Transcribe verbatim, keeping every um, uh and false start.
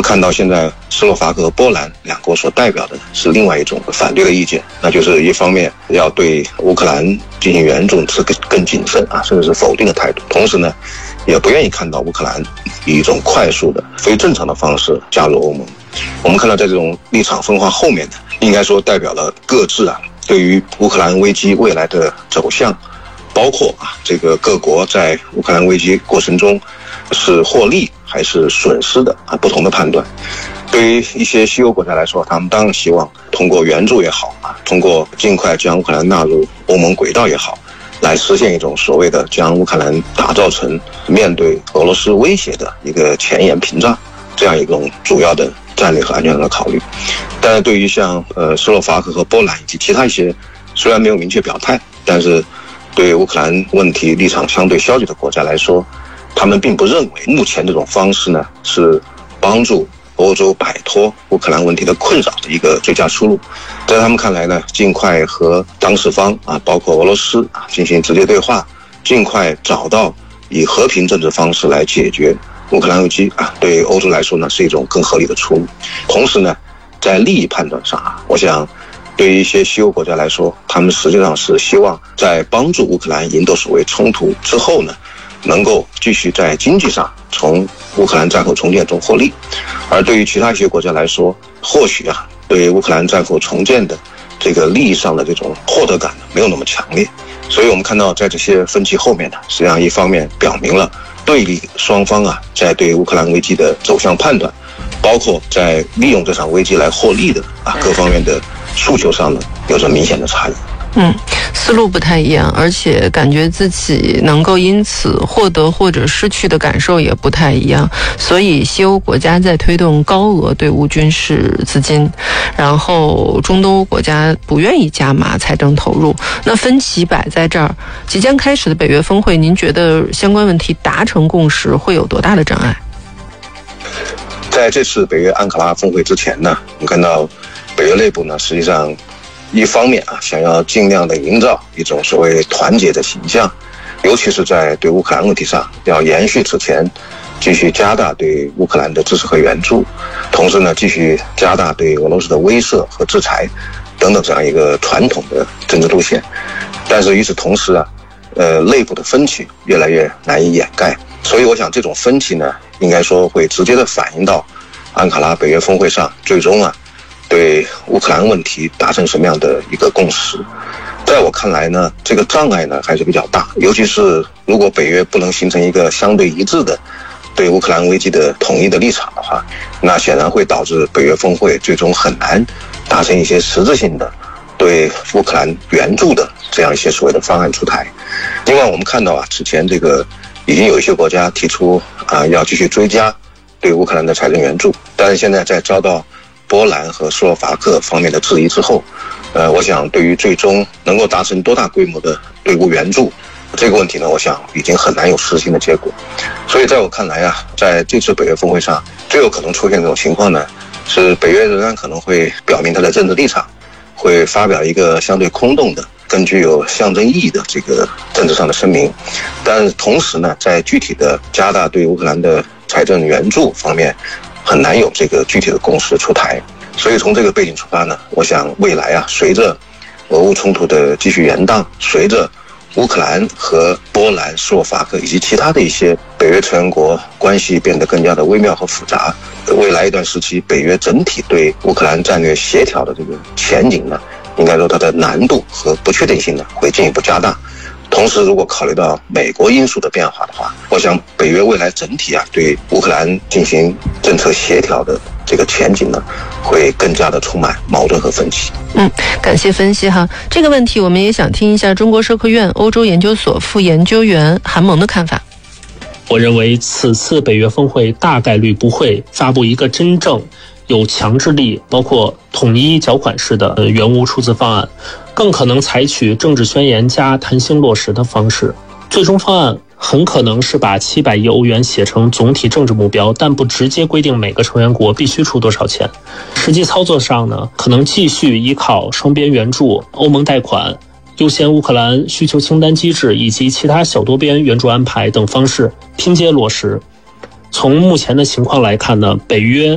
看到现在斯洛伐克和波兰两国所代表的是另外一种反对的意见，那就是一方面要对乌克兰进行援助是更更谨慎啊，甚至是否定的态度，同时呢也不愿意看到乌克兰以一种快速的非正常的方式加入欧盟。我们看到在这种立场分化后面呢，应该说代表了各自啊对于乌克兰危机未来的走向，包括啊这个各国在乌克兰危机过程中是获利还是损失的啊不同的判断。对于一些西欧国家来说，他们当然希望通过援助也好啊，通过尽快将乌克兰纳入欧盟轨道也好，来实现一种所谓的将乌克兰打造成面对俄罗斯威胁的一个前沿屏障，这样一种主要的战略和安全上的考虑。但是对于像呃斯洛伐克和波兰以及其他一些虽然没有明确表态，但是对乌克兰问题立场相对消极的国家来说，他们并不认为目前这种方式呢是帮助欧洲摆脱乌克兰问题的困扰的一个最佳出路。在他们看来呢，尽快和当事方啊，包括俄罗斯啊进行直接对话，尽快找到以和平政治方式来解决乌克兰危机啊，对欧洲来说呢是一种更合理的出路。同时呢，在利益判断上啊，我想对于一些西欧国家来说，他们实际上是希望在帮助乌克兰赢得所谓冲突之后呢，能够继续在经济上从乌克兰战后重建中获利。而对于其他一些国家来说，或许啊对于乌克兰战后重建的这个利益上的这种获得感没有那么强烈。所以我们看到在这些分歧后面呢，实际上一方面表明了对立双方啊在对乌克兰危机的走向判断，包括在利用这场危机来获利的啊各方面的诉求上呢有着明显的差异。 嗯，思路不太一样，而且感觉自己能够因此获得或者失去的感受也不太一样。所以西欧国家在推动高额对乌军事资金，然后中东欧国家不愿意加码财政投入。那分歧摆在这儿，即将开始的北约峰会，您觉得相关问题达成共识会有多大的障碍？ 在这次北约安卡拉峰会之前呢，我们看到北约内部呢实际上一方面啊，想要尽量的营造一种所谓团结的形象，尤其是在对乌克兰问题上，要延续之前继续加大对乌克兰的支持和援助，同时呢，继续加大对俄罗斯的威慑和制裁等等这样一个传统的政治路线。但是与此同时啊，呃，内部的分歧越来越难以掩盖，所以我想这种分歧呢，应该说会直接的反映到安卡拉北约峰会上，最终啊，对乌克兰问题达成什么样的一个共识。在我看来呢，这个障碍呢还是比较大，尤其是如果北约不能形成一个相对一致的对乌克兰危机的统一的立场的话，那显然会导致北约峰会最终很难达成一些实质性的对乌克兰援助的这样一些所谓的方案出台。另外我们看到啊，此前这个已经有一些国家提出啊要继续追加对乌克兰的财政援助，但是现在在遭到波兰和斯洛伐克方面的质疑之后，呃，我想对于最终能够达成多大规模的对乌援助这个问题呢，我想已经很难有实质性的结果。所以在我看来啊，在这次北约峰会上，最有可能出现这种情况呢，是北约仍然可能会表明它的政治立场，会发表一个相对空洞的、更具有象征意义的这个政治上的声明，但同时呢，在具体的加大对乌克兰的财政援助方面，很难有这个具体的共识出台。所以从这个背景出发呢，我想未来啊，随着俄乌冲突的继续延宕，随着乌克兰和波兰、斯洛伐克以及其他的一些北约成员国关系变得更加的微妙和复杂，未来一段时期北约整体对乌克兰战略协调的这个前景呢，应该说它的难度和不确定性呢会进一步加大。同时如果考虑到美国因素的变化的话，我想北约未来整体啊对乌克兰进行政策协调的这个前景呢，会更加的充满矛盾和分歧。 嗯，感谢分析哈。这个问题我们也想听一下中国社科院欧洲研究所副研究员韩萌的看法。 我认为此次北约峰会大概率不会发布一个真正有强制力，包括统一缴款式的援乌出资方案，更可能采取政治宣言加弹性落实的方式。最终方案很可能是把七百亿欧元写成总体政治目标，但不直接规定每个成员国必须出多少钱。实际操作上呢，可能继续依靠双边援助、欧盟贷款、优先乌克兰需求清单机制以及其他小多边援助安排等方式拼接落实。从目前的情况来看呢，北约